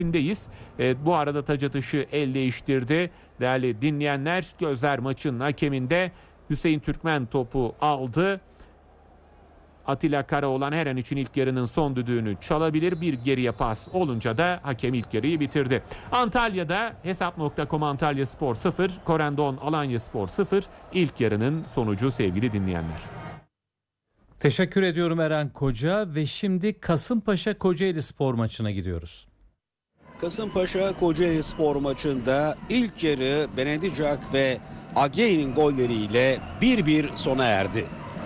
Deyiz. Evet, bu arada taç atışı el değiştirdi. Değerli dinleyenler, gözler maçın hakeminde. Hüseyin Türkmen topu aldı. Atilla Karaoğlan her an için ilk yarının son düdüğünü çalabilir. Bir geriye pas olunca da hakem ilk yarıyı bitirdi. Antalya'da Hesap.com Antalyaspor 0, Korendon Alanyaspor 0. İlk yarının sonucu sevgili dinleyenler. Teşekkür ediyorum Eren Koca ve şimdi Kasımpaşa Kocaeli Spor maçına gidiyoruz. Kasımpaşa Kocaeli Spor maçında ilk yarı Benedicak ve Agei'nin golleriyle 1-1 sona erdi.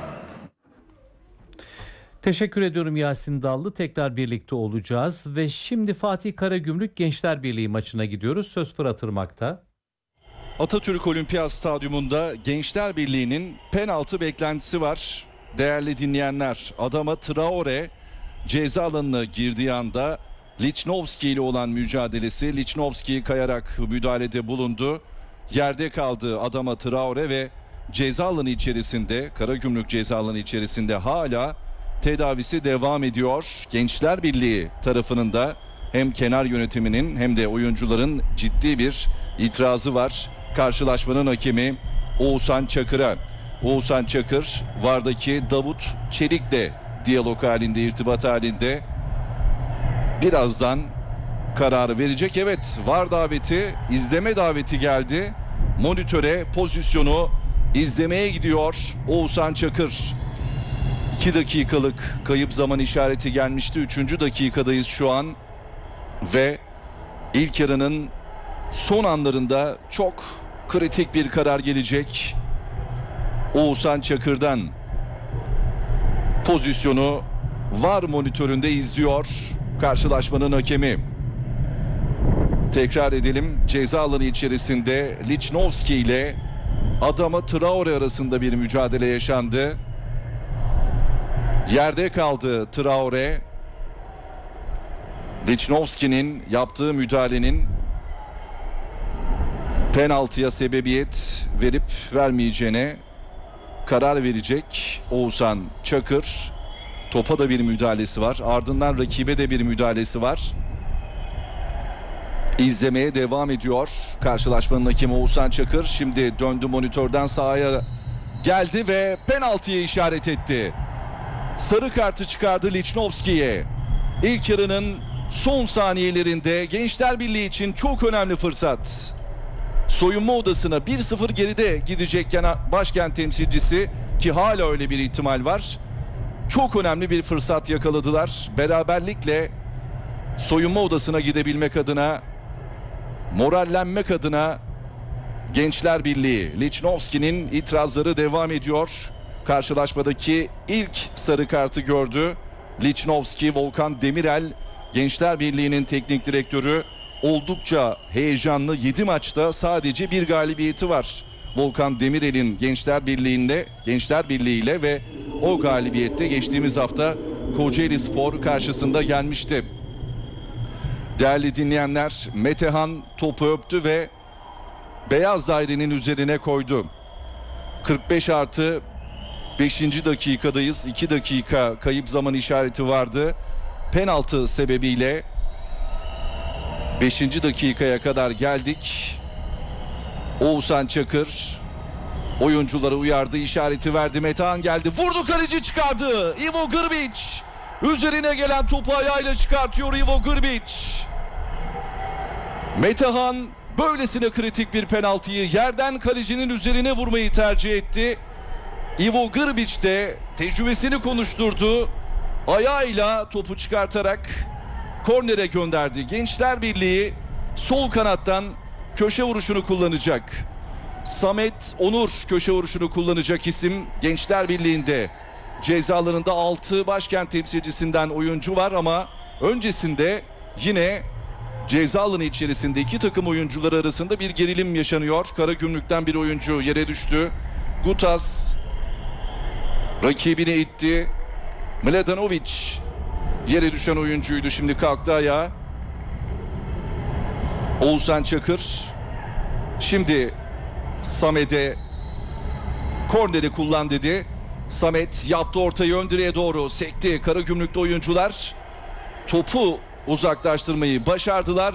Teşekkür ediyorum Yasin Dallı. Tekrar birlikte olacağız ve şimdi Fatih Karagümrük Gençler Birliği maçına gidiyoruz. Söz Fırat Irmak'ta. Atatürk Olimpiyat Stadyumunda Gençler Birliği'nin penaltı beklentisi var. Değerli dinleyenler, Adama Traore ceza alanına girdiği anda Lichnowsky ile olan mücadelesi, Lichnowsky kayarak müdahalede bulundu. Yerde kaldı Adama Traore ve ceza alanı içerisinde, Karagümrük ceza alanı içerisinde hala tedavisi devam ediyor. Gençler Birliği tarafının da hem kenar yönetiminin hem de oyuncuların ciddi bir itirazı var. Karşılaşmanın hakemi Oğuzhan Çakır'a. Oğuzhan Çakır VAR'daki Davut Çelik'le diyalog halinde, irtibat halinde. Birazdan kararı verecek. Evet, VAR daveti, izleme daveti geldi. Monitöre pozisyonu izlemeye gidiyor Oğuzhan Çakır. 2 dakikalık kayıp zaman işareti gelmişti. 3. dakikadayız şu an. Ve ilk yarının son anlarında çok kritik bir karar gelecek. Oğuzhan Çakır'dan pozisyonu VAR monitöründe izliyor karşılaşmanın hakemi. Tekrar edelim, ceza alanı içerisinde Lichnowsky ile Adama Traore arasında bir mücadele yaşandı. Yerde kaldı Traore. Lichnowsky'nin yaptığı müdahalenin penaltıya sebebiyet verip vermeyeceğine karar verecek Oğuzhan Çakır. Topa da bir müdahalesi var. Ardından rakibe de bir müdahalesi var. İzlemeye devam ediyor karşılaşmanın hakemi Oğuzhan Çakır. Şimdi döndü monitörden sahaya geldi ve penaltıya işaret etti. Sarı kartı çıkardı Lichnowsky'ye. İlk yarının son saniyelerinde Gençler Birliği için çok önemli fırsat. Soyunma odasına 1-0 geride gidecekken başkent temsilcisi, ki hala öyle bir ihtimal var, çok önemli bir fırsat yakaladılar. Beraberlikle soyunma odasına gidebilmek adına, morallenmek adına Gençler Birliği. Lichnowsky'nin itirazları devam ediyor. Karşılaşmadaki ilk sarı kartı gördü Lichnowsky. Volkan Demirel, Gençler Birliği'nin teknik direktörü, oldukça heyecanlı. 7 maçta sadece bir galibiyeti var Volkan Demirel'in Gençler Birliği'yle ve o galibiyette geçtiğimiz hafta Kocaeli Spor karşısında gelmişti. Değerli dinleyenler, Metehan topu öptü ve beyaz dairenin üzerine koydu. 45+5. dakikadayız. 2 dakika kayıp zaman işareti vardı. Penaltı sebebiyle 5. dakikaya kadar geldik. Oğuzhan Çakır oyuncuları uyardı, işareti verdi. Metehan geldi, vurdu, kaleci çıkardı. Ivo Grbić üzerine gelen topu ayağıyla çıkartıyor Ivo Grbić. Metehan böylesine kritik bir penaltıyı yerden kalecinin üzerine vurmayı tercih etti. Ivo Grbić de tecrübesini konuşturdu. Ayağıyla topu çıkartarak kornere gönderdi. Gençler Birliği sol kanattan köşe vuruşunu kullanacak. Samet Onur köşe vuruşunu kullanacak isim. Gençler Birliği'nde ceza alanında 6 başkent temsilcisinden oyuncu var ama öncesinde yine ceza alanı içerisinde iki takım oyuncuları arasında bir gerilim yaşanıyor. Karagümrük'ten bir oyuncu yere düştü. Gutas rakibini itti. Mladenovic yere düşen oyuncuydu, şimdi kalktı ayağa. Oğuzhan Çakır şimdi Samet'e korneri kullan dedi. Samet yaptı ortayı, ön direğe doğru sekti. Karagümrük'te oyuncular topu uzaklaştırmayı başardılar.